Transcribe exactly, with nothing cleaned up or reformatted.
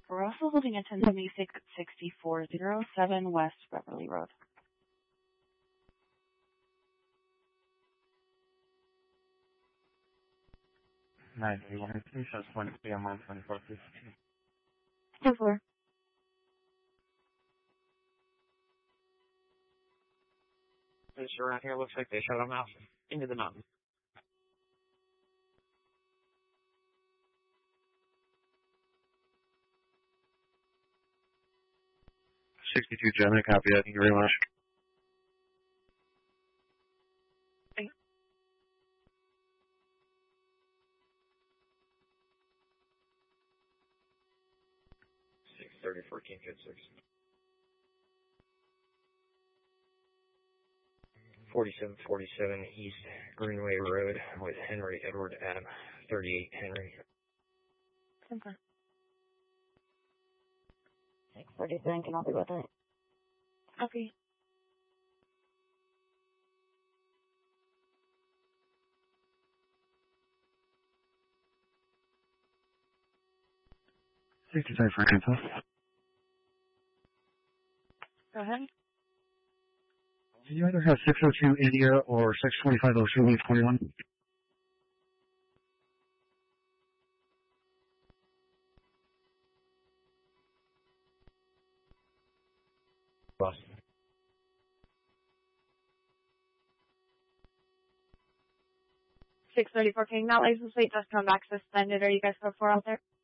We're also holding a ten seventy-six sixty-four oh seven West Beverly Road. nine three one two, shows one P M one twenty-four fifteen. ten four. This around here looks like they shut them out into the mountain. sixty-two Gemini, copy that. Thank you very much. Okay. six thirty, fourteen fifty-six. forty-seven forty-seven East Greenway Road with Henry Edward Adam, thirty-eight Henry. ten four. six forty-seven, can I be with it? Okay. sixty-five for info. Go ahead. Do you either have six oh two India or six twenty-five oh two Leaf twenty-one? Boston. six thirty-four King, that license plate does come back suspended. Are you guys go for out there?